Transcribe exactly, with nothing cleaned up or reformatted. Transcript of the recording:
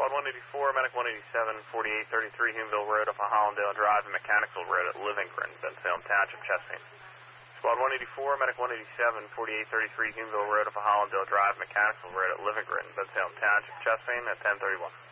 Squad one eighty-four, Medic one eighty-seven, forty-eight thirty-three Humeville Road off of Hollandale Drive and Mechanicsville Road at Livingren, Bensalem Township, Chesapeake. Squad one eighty-four, Medic one eighty-seven, forty-eight thirty-three Humeville Road off of Hollandale Drive, Mechanicsville Road at Livingren, Bensalem Township, Chesapeake at ten thirty-one.